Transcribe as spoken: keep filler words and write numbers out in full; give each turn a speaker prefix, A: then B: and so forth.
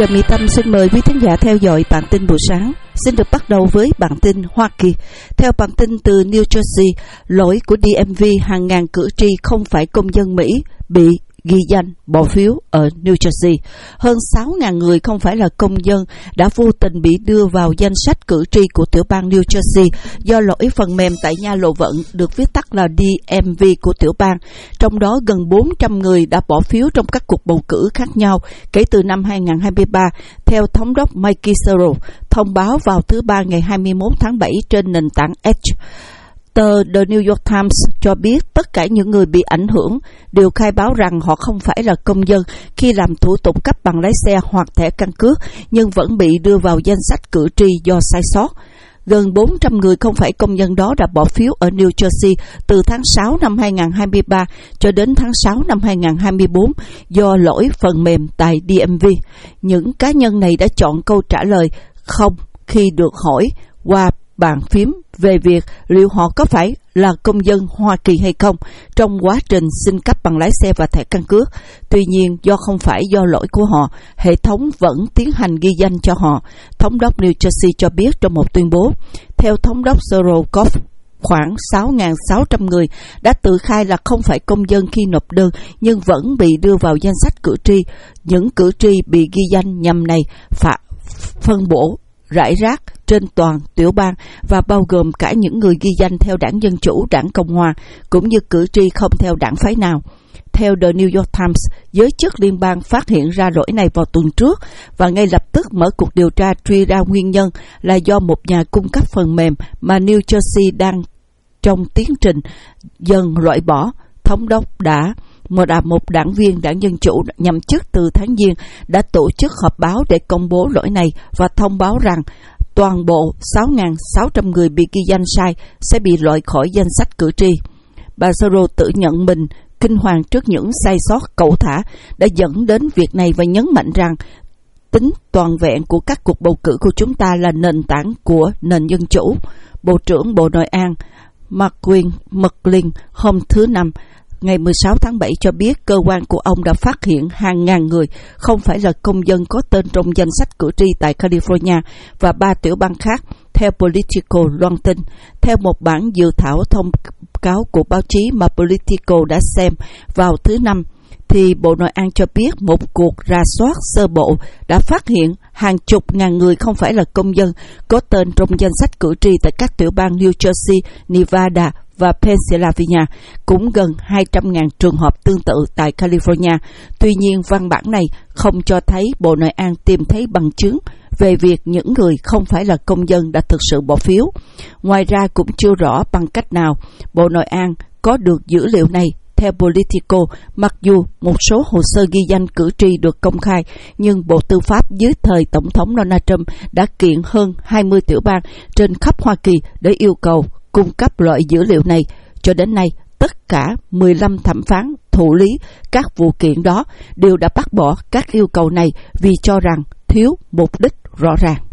A: Trà Mỹ Tâm xin mời quý khán giả theo dõi bản tin buổi sáng. Xin được bắt đầu với bản tin Hoa Kỳ. Theo bản tin từ New Jersey, lỗi của đê em vê hàng ngàn cử tri không phải công dân Mỹ bị ghi danh bỏ phiếu ở New Jersey. Hơn sáu nghìn người không phải là công dân đã vô tình bị đưa vào danh sách cử tri của tiểu bang New Jersey do lỗi phần mềm tại nhà lộ vận được viết tắt là đê em vê của tiểu bang. Trong đó gần bốn trăm người đã bỏ phiếu trong các cuộc bầu cử khác nhau kể từ năm hai nghìn không trăm hai mươi ba, theo thống đốc Mike Sero thông báo vào thứ Ba ngày hai mươi mốt tháng bảy trên nền tảng X. Tờ The New York Times cho biết tất cả những người bị ảnh hưởng đều khai báo rằng họ không phải là công dân khi làm thủ tục cấp bằng lái xe hoặc thẻ căn cước, nhưng vẫn bị đưa vào danh sách cử tri do sai sót. Gần bốn trăm người không phải công dân đó đã bỏ phiếu ở New Jersey từ tháng sáu năm hai nghìn không trăm hai mươi ba cho đến tháng sáu năm hai nghìn không trăm hai mươi bốn do lỗi phần mềm tại đê em vê. Những cá nhân này đã chọn câu trả lời không khi được hỏi qua bàn phím về việc liệu họ có phải là công dân Hoa Kỳ hay không trong quá trình xin cấp bằng lái xe và thẻ căn cước. Tuy nhiên, do không phải do lỗi của họ, hệ thống vẫn tiến hành ghi danh cho họ, thống đốc New Jersey cho biết trong một tuyên bố. Theo thống đốc Sero, có khoảng sáu nghìn sáu trăm người đã tự khai là không phải công dân khi nộp đơn nhưng vẫn bị đưa vào danh sách cử tri. Những cử tri bị ghi danh nhằm này phải phân bổ rải rác trên toàn tiểu bang và bao gồm cả những người ghi danh theo đảng Dân Chủ, đảng Cộng Hòa, cũng như cử tri không theo đảng phái nào. Theo The New York Times, giới chức liên bang phát hiện ra lỗi này vào tuần trước và ngay lập tức mở cuộc điều tra truy ra nguyên nhân là do một nhà cung cấp phần mềm mà New Jersey đang trong tiến trình dần loại bỏ. Thống đốc đã một đà một đảng viên đảng Dân Chủ nhậm chức từ tháng Giêng đã tổ chức họp báo để công bố lỗi này và thông báo rằng toàn bộ sáu nghìn sáu trăm người bị ghi danh sai sẽ bị loại khỏi danh sách cử tri. Bà Sero tự nhận mình kinh hoàng trước những sai sót cẩu thả đã dẫn đến việc này và nhấn mạnh rằng tính toàn vẹn của các cuộc bầu cử của chúng ta là nền tảng của nền dân chủ. Bộ trưởng Bộ Nội an McQueen McLean hôm thứ Năm ngày mười sáu tháng bảy cho biết cơ quan của ông đã phát hiện hàng ngàn người không phải là công dân có tên trong danh sách cử tri tại California và ba tiểu bang khác, theo Politico loan tin. Theo một bản dự thảo thông cáo của báo chí mà Politico đã xem vào thứ Năm, thì Bộ Nội an cho biết một cuộc rà soát sơ bộ đã phát hiện hàng chục ngàn người không phải là công dân có tên trong danh sách cử tri tại các tiểu bang New Jersey, Nevada và Pennsylvania, cũng gần hai trăm nghìn trường hợp tương tự tại California. Tuy nhiên, văn bản này không cho thấy Bộ Nội an tìm thấy bằng chứng về việc những người không phải là công dân đã thực sự bỏ phiếu. Ngoài ra, cũng chưa rõ bằng cách nào Bộ Nội an có được dữ liệu này. Theo Politico, mặc dù một số hồ sơ ghi danh cử tri được công khai, nhưng Bộ Tư pháp dưới thời Tổng thống Donald Trump đã kiện hơn hai mươi tiểu bang trên khắp Hoa Kỳ để yêu cầu cung cấp loại dữ liệu này. Cho đến nay, tất cả mười lăm thẩm phán thụ lý các vụ kiện đó đều đã bác bỏ các yêu cầu này vì cho rằng thiếu mục đích rõ ràng.